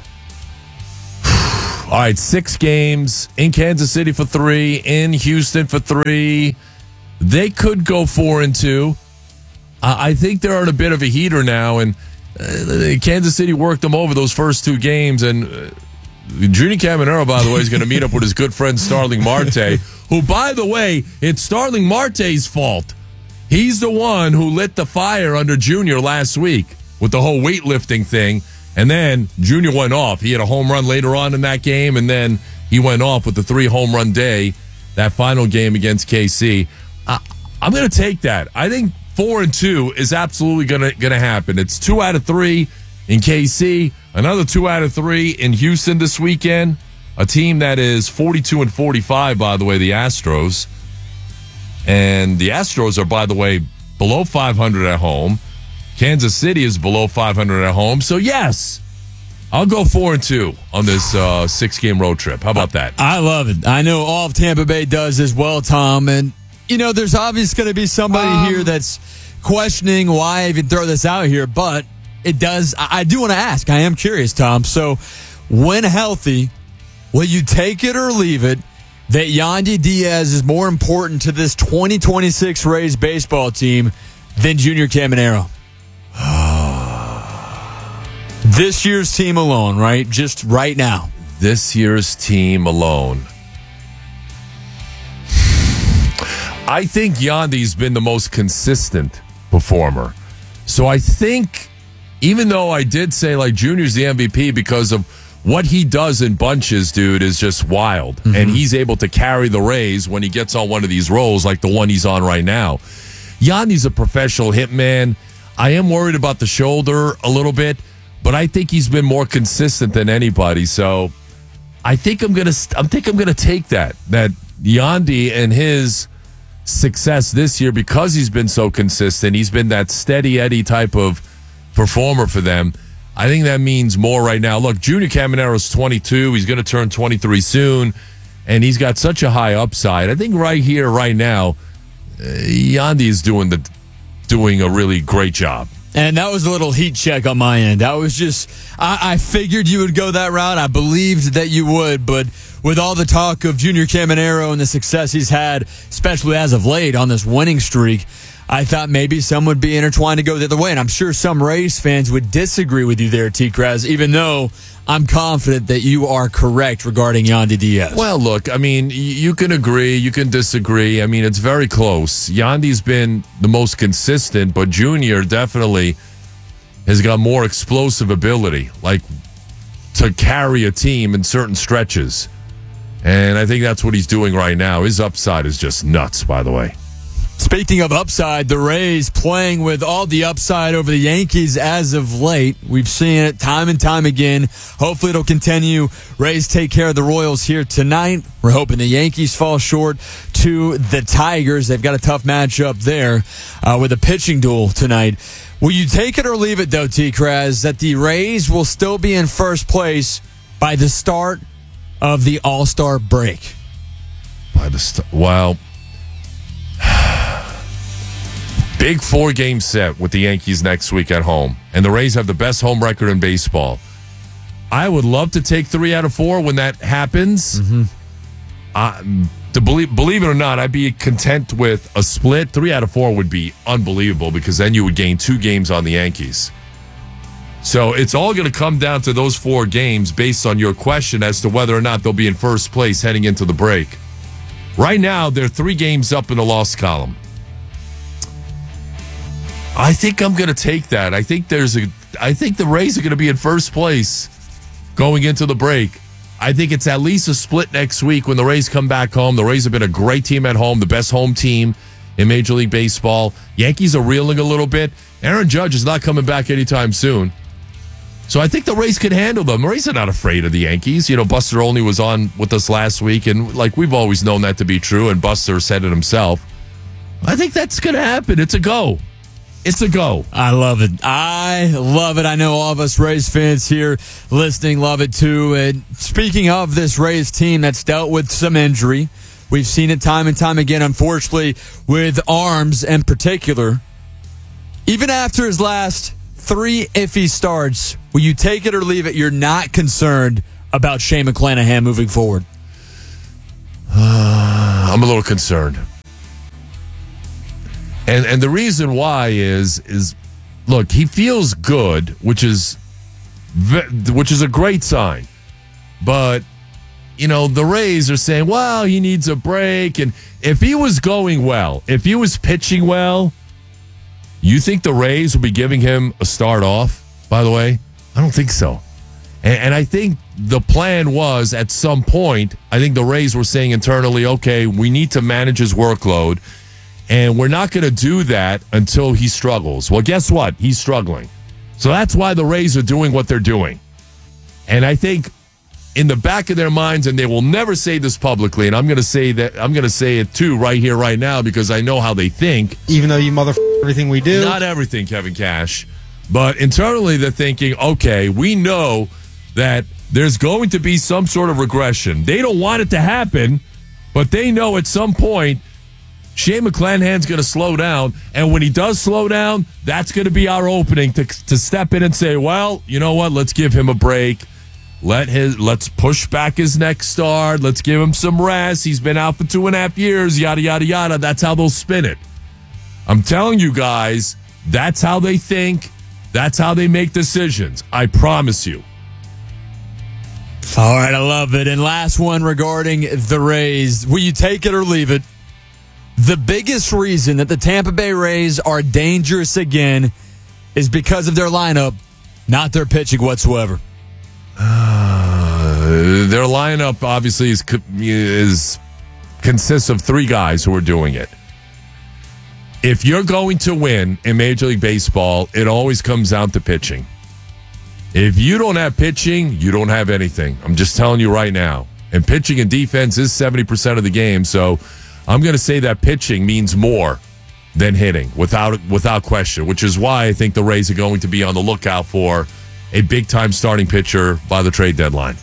All right, 6 games in Kansas City for 3, in Houston for 3. They could go 4-2. I think they're on a bit of a heater now, and Kansas City worked them over those first 2 games. And Junior Caminero, by the way, is going to meet up with his good friend Starling Marte, who, by the way, it's Starling Marte's fault. He's the one who lit the fire under Junior last week with the whole weightlifting thing. And then Junior went off. He had a home run later on in that game, and then he went off with the 3-home-run day, that final game against KC. I'm going to take that. I think 4-2 is absolutely going to happen. It's 2 out of 3 in KC, another 2 out of 3 in Houston this weekend. A team that is 42-45, by the way, the Astros. And the Astros are, by the way, below 500 at home. Kansas City is below 500 at home. So, yes, I'll go 4-2 on this 6-game road trip. How about that? I love it. I know all of Tampa Bay does as well, Tom. And, there's obviously going to be somebody here that's questioning why I even throw this out here. But it does. I do want to ask. I am curious, Tom. So, when healthy, will you take it or leave it that Yandy Diaz is more important to this 2026 Rays baseball team than Junior Caminero? This year's team alone, right? Just right now. This year's team alone. I think Yandy's been the most consistent performer. So I think, even though I did say like Junior's the MVP because of what he does in bunches, dude, is just wild. Mm-hmm. And he's able to carry the Rays when he gets on one of these roles like the one he's on right now. Yandy's a professional hitman. I am worried about the shoulder a little bit, but I think he's been more consistent than anybody. So I think I'm gonna take that Yandy and his success this year, because he's been so consistent. He's been that steady Eddie type of performer for them. I think that means more right now. Look, Junior Caminero's 22. He's going to turn 23 soon, and he's got such a high upside. I think right here, right now, Yandy is doing a really great job. And that was a little heat check on my end. I figured you would go that route. I believed that you would, but with all the talk of Junior Caminero and the success he's had, especially as of late on this winning streak, I thought maybe some would be intertwined to go the other way. And I'm sure some Rays fans would disagree with you there, T-Kraz, even though I'm confident that you are correct regarding Yandy Diaz. Well, look, I mean, you can agree, you can disagree. I mean, it's very close. Yandy's been the most consistent, but Junior definitely has got more explosive ability, like to carry a team in certain stretches. And I think that's what he's doing right now. His upside is just nuts, by the way. Speaking of upside, the Rays playing with all the upside over the Yankees as of late. We've seen it time and time again. Hopefully it'll continue. Rays take care of the Royals here tonight. We're hoping the Yankees fall short to the Tigers. They've got a tough matchup there with a pitching duel tonight. Will you take it or leave it, though, T-Kraz, that the Rays will still be in first place by the start of the All-Star break? Well, big 4-game set with the Yankees next week at home. And the Rays have the best home record in baseball. I would love to take 3 out of 4 when that happens. Mm-hmm. Believe it or not, I'd be content with a split. 3 out of 4 would be unbelievable, because then you would gain 2 games on the Yankees. So it's all going to come down to those 4 games based on your question as to whether or not they'll be in first place heading into the break. Right now, they're 3 games up in the loss column. I think I'm going to take that. I think the Rays are going to be in first place going into the break. I think it's at least a split next week when the Rays come back home. The Rays have been a great team at home, the best home team in Major League Baseball. Yankees are reeling a little bit. Aaron Judge is not coming back anytime soon. So I think the Rays could handle them. The Rays are not afraid of the Yankees. You know, Buster Olney was on with us last week, and like we've always known that to be true, and Buster said it himself. I think that's going to happen. It's a go. It's a go. I love it. I love it. I know all of us Rays fans here listening love it too. And speaking of this Rays team that's dealt with some injury, we've seen it time and time again, unfortunately, with Arms in particular. Even after his last 3 iffy starts, will you take it or leave it? You're not concerned about Shane McClanahan moving forward? I'm a little concerned. And the reason why is look, he feels good, which is a great sign. But, you know, the Rays are saying, well, he needs a break. And if he was going well, if he was pitching well, you think the Rays will be giving him a start off, by the way? I don't think so. And I think the plan was at some point, I think the Rays were saying internally, okay, we need to manage his workload. And we're not going to do that until he struggles. Well, guess what? He's struggling. So that's why the Rays are doing what they're doing. And I think in the back of their minds, and they will never say this publicly, and I'm going to say it too right here, right now, because I know how they think. Even though you everything we do. Not everything, Kevin Cash. But internally, they're thinking, okay, we know that there's going to be some sort of regression. They don't want it to happen, but they know at some point Shane McClanahan's going to slow down, and when he does slow down, that's going to be our opening to step in and say, well, you know what, let's give him a break. Let's push back his next start. Let's give him some rest. He's been out for 2.5 years, yada, yada, yada. That's how they'll spin it. I'm telling you guys, that's how they think. That's how they make decisions. I promise you. All right, I love it. And last one regarding the Rays. Will you take it or leave it? The biggest reason that the Tampa Bay Rays are dangerous again is because of their lineup, not their pitching whatsoever. Their lineup obviously consists of 3 guys who are doing it. If you're going to win in Major League Baseball, it always comes down to pitching. If you don't have pitching, you don't have anything. I'm just telling you right now. And pitching and defense is 70% of the game, so I'm going to say that pitching means more than hitting, without question, which is why I think the Rays are going to be on the lookout for a big-time starting pitcher by the trade deadline.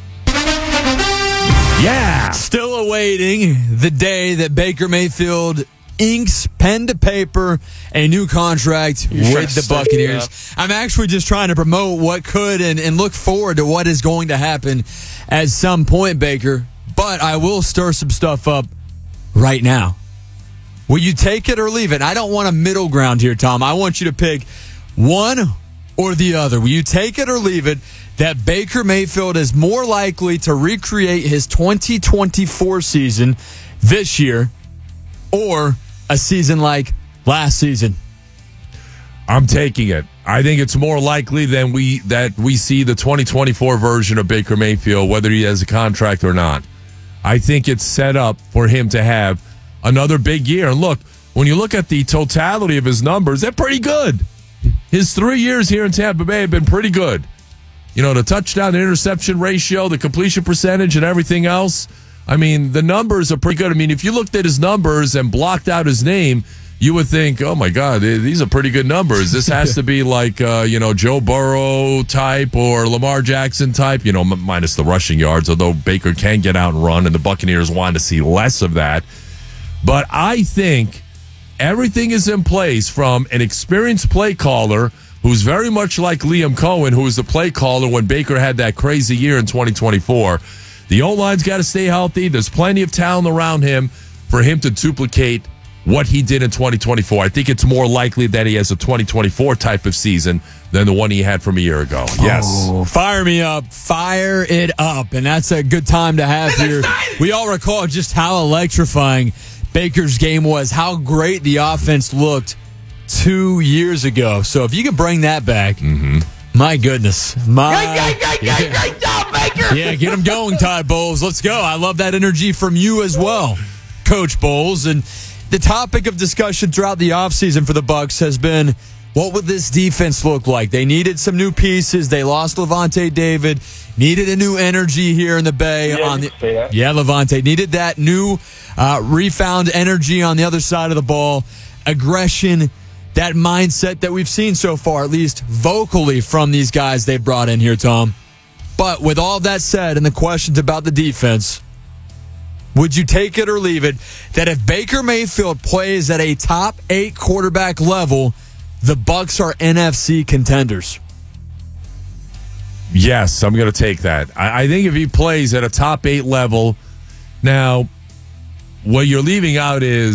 Yeah! Still awaiting the day that Baker Mayfield inks pen to paper a new contract with the Buccaneers. I'm actually just trying to promote what could and look forward to what is going to happen at some point, Baker. But I will stir some stuff up right now. Will you take it or leave it? I don't want a middle ground here, Tom. I want you to pick one or the other. Will you take it or leave it that Baker Mayfield is more likely to recreate his 2024 season this year or a season like last season? I'm taking it. I think it's more likely that we see the 2024 version of Baker Mayfield, whether he has a contract or not. I think it's set up for him to have another big year. And look, when you look at the totality of his numbers, they're pretty good. His 3 years here in Tampa Bay have been pretty good. You know, the touchdown to interception ratio, the completion percentage, and everything else. I mean, the numbers are pretty good. I mean, if you looked at his numbers and blocked out his name, you would think, oh, my God, these are pretty good numbers. This has to be like, Joe Burrow type or Lamar Jackson type, minus the rushing yards, although Baker can get out and run, and the Buccaneers want to see less of that. But I think everything is in place from an experienced play caller who's very much like Liam Cohen, who was the play caller when Baker had that crazy year in 2024. The O-line's got to stay healthy. There's plenty of talent around him for him to duplicate what he did in 2024. I think it's more likely that he has a 2024 type of season than the one he had from a year ago. Yes. Oh, fire me up. Fire it up. And that's a good time to have here. We all recall just how electrifying Baker's game was, how great the offense looked 2 years ago. So if you can bring that back, my goodness. Great job, Baker! Yeah, get him going, Todd Bowles. Let's go. I love that energy from you as well, Coach Bowles. And the topic of discussion throughout the offseason for the Bucs has been, what would this defense look like? They needed some new pieces. They lost Levante David. Needed a new energy here in the Bay. Levante needed that new refound energy on the other side of the ball. Aggression, that mindset that we've seen so far, at least vocally from these guys they've brought in here, Tom. But with all that said and the questions about the defense, would you take it or leave it that if Baker Mayfield plays at a top 8 quarterback level, the Bucs are NFC contenders? Yes, I'm going to take that. I think if he plays at a top 8 level, now what you're leaving out is